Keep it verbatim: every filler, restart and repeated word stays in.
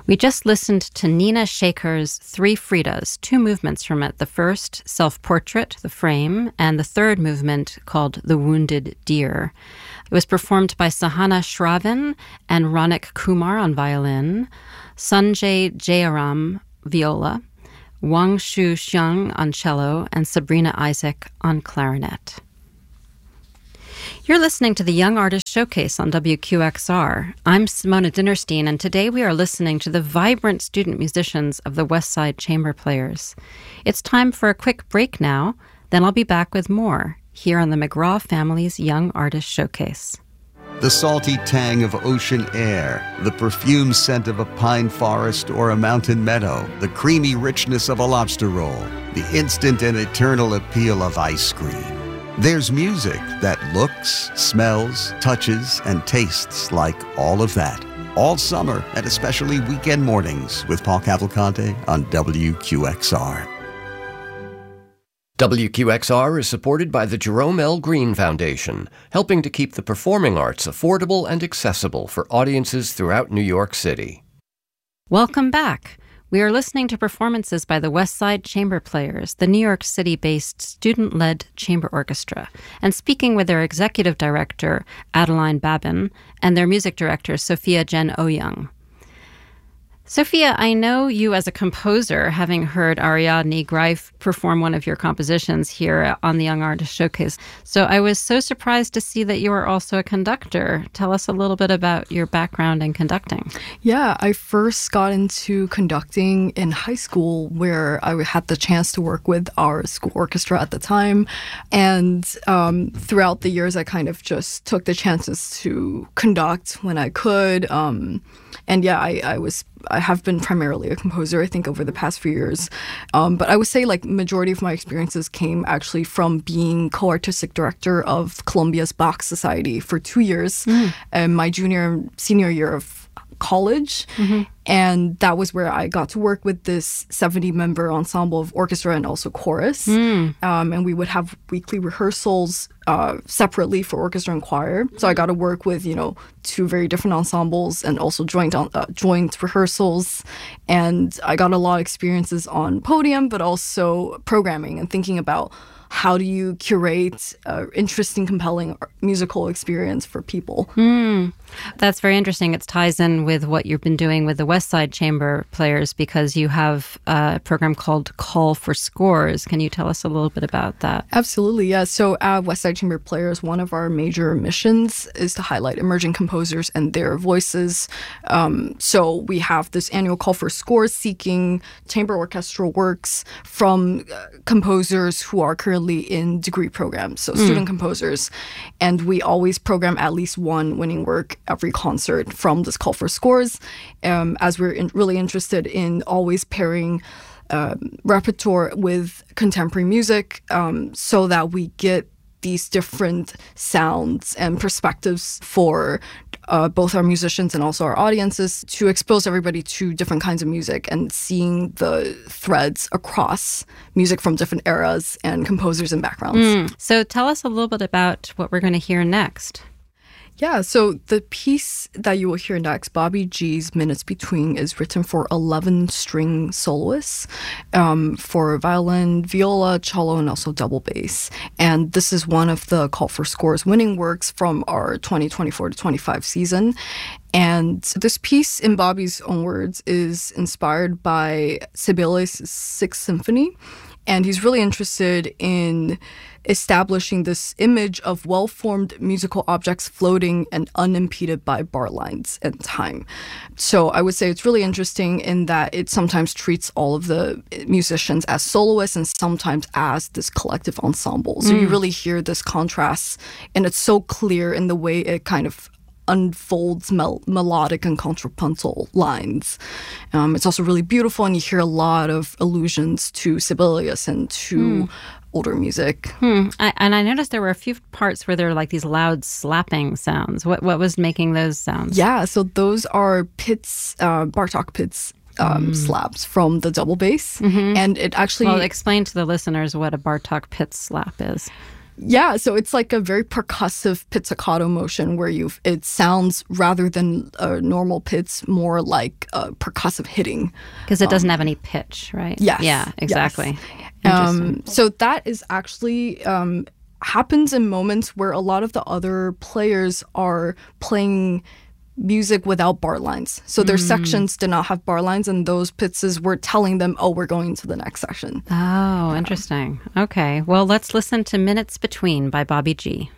We just listened to Nina Shaker's Three Fridas, two movements from it. The first, Self-Portrait, The Frame, and the third movement called The Wounded Deer. It was performed by Sahana Shravan and Ronak Kumar on violin, Sanjay Jayaram, viola, Wang Shu Xiang on cello, and Sabrina Isaac on clarinet. You're listening to the Young Artist Showcase on W Q X R. I'm Simona Dinnerstein, and today we are listening to the vibrant student musicians of the West Side Chamber Players. It's time for a quick break now, then I'll be back with more here on the McGraw Family's Young Artist Showcase. The salty tang of ocean air, the perfume scent of a pine forest or a mountain meadow, the creamy richness of a lobster roll, the instant and eternal appeal of ice cream. There's music that looks, smells, touches, and tastes like all of that. All summer and especially weekend mornings with Paul Cavalcante on W Q X R. W Q X R is supported by the Jerome L. Green Foundation, helping to keep the performing arts affordable and accessible for audiences throughout New York City. Welcome back. We are listening to performances by the West Side Chamber Players, the New York City-based student-led chamber orchestra, and speaking with their executive director, Adeline Babin, and their music director, Sophia Jen Oyoung. Sophia, I know you as a composer, having heard Ariadne Greif perform one of your compositions here on the Young Artist Showcase. So I was so surprised to see that you are also a conductor. Tell us a little bit about your background in conducting. Yeah, I first got into conducting in high school, where I had the chance to work with our school orchestra at the time. And um, throughout the years, I kind of just took the chances to conduct when I could. Um, and yeah, I, I was I have been primarily a composer, I think, over the past few years. Um, but I would say, like, majority of my experiences came actually from being co-artistic director of Columbia's Bach Society for two years, mm. in my junior and senior year of college. Mm-hmm. And that was where I got to work with this seventy-member ensemble of orchestra and also chorus. Mm. Um, and we would have weekly rehearsals uh, separately for orchestra and choir. So I got to work with, you know, two very different ensembles and also joint uh, joint rehearsals. And I got a lot of experiences on podium, but also programming and thinking about how do you curate an interesting, compelling musical experience for people. Mm. That's very interesting. It ties in with what you've been doing with the West Side Chamber Players, because you have a program called Call for Scores. Can you tell us a little bit about that? Absolutely, yeah. So at West Side Chamber Players, one of our major missions is to highlight emerging composers and their voices. Um, so we have this annual Call for Scores seeking chamber orchestral works from uh, composers who are currently in degree programs, so student mm. composers. And we always program at least one winning work every concert from this Call for Scores, um, as we're in, really interested in always pairing uh, repertoire with contemporary music, um, so that we get these different sounds and perspectives for uh, both our musicians and also our audiences, to expose everybody to different kinds of music and seeing the threads across music from different eras and composers and backgrounds. Mm. So tell us a little bit about what we're going to hear next. Yeah, so the piece that you will hear next, Bobby G's Minutes Between, is written for eleven string soloists, um, for violin, viola, cello, and also double bass. And this is one of the Call for Scores winning works from our twenty twenty-four to twenty-five season. And this piece, in Bobby's own words, is inspired by Sibelius' Sixth Symphony. And he's really interested in establishing this image of well-formed musical objects floating and unimpeded by bar lines and time. So I would say it's really interesting in that it sometimes treats all of the musicians as soloists and sometimes as this collective ensemble. So mm. you really hear this contrast, and it's so clear in the way it kind of unfolds mel- melodic and contrapuntal lines. Um, it's also really beautiful, and you hear a lot of allusions to Sibelius and to mm. older music. Hmm. I, and I noticed there were a few parts where there were like these loud slapping sounds. What what was making those sounds? Yeah, so those are Pitts, uh, Bartok Pitts um, mm. slaps from the double bass. Mm-hmm. And it actually... Well, explain to the listeners what a Bartok Pitts slap is. Yeah, so it's like a very percussive pizzicato motion where you it sounds, rather than a normal pizz, more like a percussive hitting. Because it um, doesn't have any pitch, right? Yes. Yeah, exactly. Yes. Um, so that is actually um, happens in moments where a lot of the other players are playing music without bar lines. So their mm. sections did not have bar lines, and those pizzas were telling them, oh, we're going to the next section. Oh, interesting. Okay. Well, let's listen to Minutes Between by Bobby G.